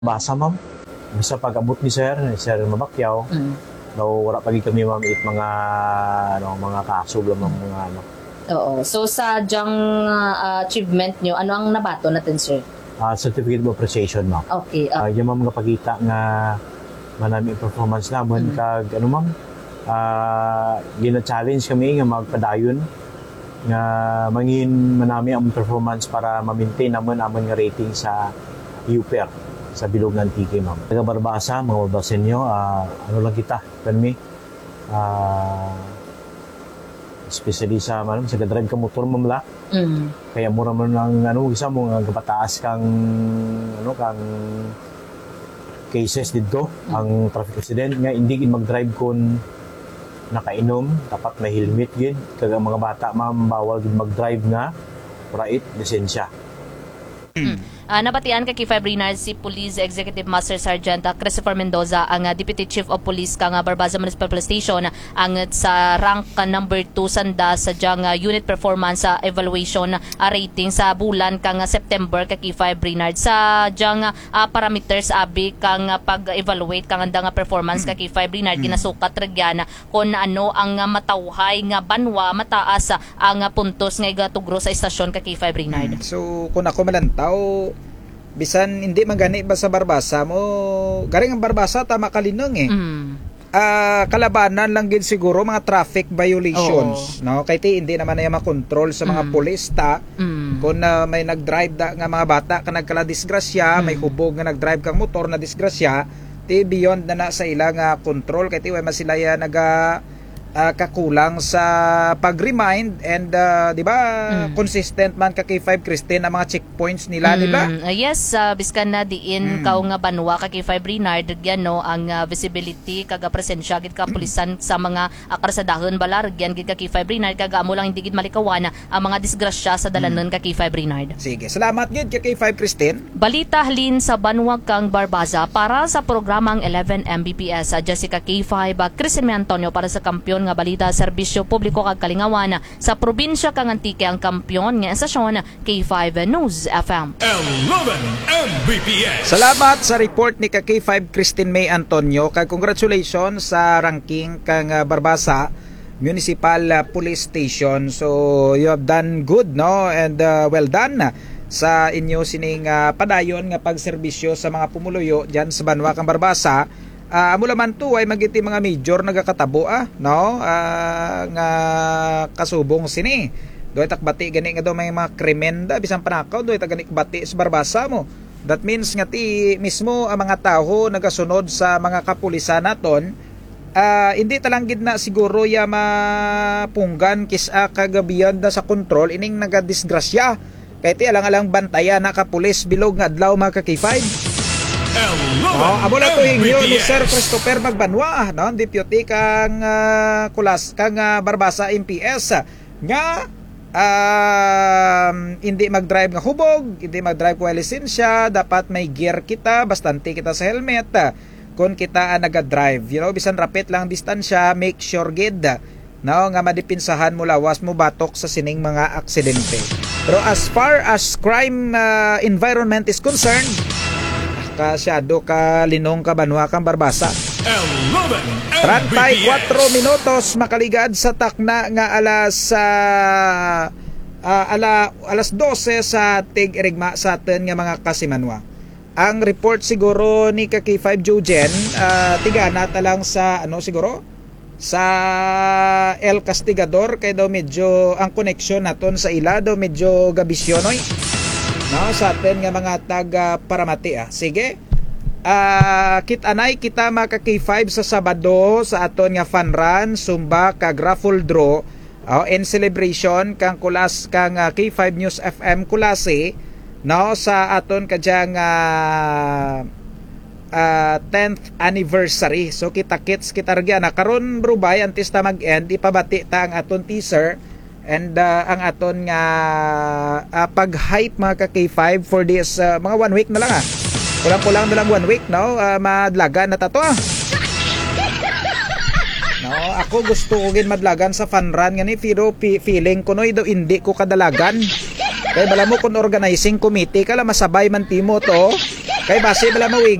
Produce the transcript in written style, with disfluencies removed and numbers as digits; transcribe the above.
Basa ma'am, sa pag-abot ni Sir Mabakyaw, daw wala pagi kami ma'am mga mga kaso lang mga Oo. So sa jang achievement nyo, ano ang nabato natin, sir? Certificate of appreciation ma'am. Okay. Yung ma'am nga pagita nga manami performance naman kag ma'am, gina-challenge kami nga magpadayon nga mangin manami ang performance para ma-maintain naman amon nga rating sa UPER sa bilog ng TK ma'am. Taga Barbasa, mga babasin nyo, lang kita, kanmi, especially sa drive ka motor ma'am la. Kaya mura mo ng isa mo nga kapataas kang cases dito, ang traffic accident nga hindi mag-drive kun nakainom, dapat may helmet gid. Kaya mga bata ma'am bawal gid mag-drive nga right lisensya. Nabatian kay Fabrinar si Police Executive Master Sergeant Christopher Mendoza, ang Deputy Chief of Police kang Barbaza Municipal Police Station, ang sa rank number 2 sanda sa jang unit performance evaluation rating sa bulan kang September kay Fabrinar sa jang parameters abi kang pag-evaluate kang andang performance kay Fabrinar ginasukat regyan kung ano ang matawhay nga banwa mataas ang puntos nga igatugro sa istasyon kay Fabrinar. So kung ako malantaw, bisan hindi magani ba sa Barbasa mo, garing ang Barbasa tama kalinong kalabanan lang gid siguro mga traffic violations, no? Kay hindi naman na makontrol sa mga pulis ta kung may nag-drive nga mga bata ka nagkala disgrasya, may hubog nga nag-drive kang motor na disgrasya, beyond na sa ilang control, kay way masilaya naga kakulang sa pag-remind and di ba consistent man ka K5 Christine ang mga checkpoints nila, di ba? Yes, biskan na diin kao nga banwa ka K5 Renard yan no ang visibility kaga presensya gid ka pulisan sa mga karsadahon balar yan gid ka K5 Renard kaga amo lang hindi gid malikawan ang mga disgrasya sa dalanon ka K5 Renard. Sige, salamat gid ka K5 Christine. Balita halin sa banwag kang Barbaza para sa programang 11 Mbps Jessica K5 Christine Antonio para sa kampiyon nga balita serbisyo publiko kag kalingawan sa probinsya kang Antique ang kampiyon nga estasyon K5 News FM. 11 Mbps. Salamat sa report ni K5 Christine May Antonio kag congratulations sa ranking kang Barbasa Municipal Police Station. So you have done good, no, and well done sa inyo sining padayon nga pagserbisyo sa mga pumuluyo diyan sa banwa kang Barbasa. Mula man to ay magiti mga major nagakatabo no, nga kasubong sini doy takbati gani nga do may mga krimenda bisan panakaw doy tagani bati sa Barbasa mo. That means nga ti mismo ang mga tao nagasunod sa mga kapulisan naton, hindi talanggid na siguro ya mapunggan kisa kagabiyan na sa kontrol ining nagadisgrasya kay ti alang-alang bantaya na kapulis bilog nga adlaw mga K5. Amo na to hingyo ni Sir Christopher Magbanwa, no, deputy kang kulas kang Barbasa MPS nga hindi mag-drive nga hubog, hindi mag-drive ko lisensya, dapat may gear kita, bastante kita sa helmet kung kita naga-drive, you know, bisan rapid lang distansya, make sure gid no nga madipinsahan mo lawas mo batok sa sining mga aksidente. Pero as far as crime environment is concerned, kasyado ka linong ka banwa kang Barbasa. 34 minutos makaligad sa takna nga alas 12 sa tig-irigma sa atin nga mga kasimanwa. Ang report siguro ni K5 Jojen, tigana talang sa siguro sa El Castigador kay daw medyo ang connection naton sa ila daw medyo gabisyonoy, no, sa atin nga mga taga Paramati. Sige, kita maka K5 sa Sabado sa aton nga fun run, sumba kag raffle draw in celebration kang kulas kang K5 News FM kulase, no, sa aton kadyang 10th anniversary. So kita-kits kita regyan karon brubay antes ta mag-end ipabati ta ang aton teaser and ang aton nga pag-hype mga K5 for this mga 1 week na lang kulang-kulang na lang 1 week, no, madlagan na tato no, ako gusto ko gin madlagan sa fun run nga ni pero feeling ko no daw hindi ko kadalagan kaya bala mo kung organizing committee kala masabay man timo to Kay base bala mawig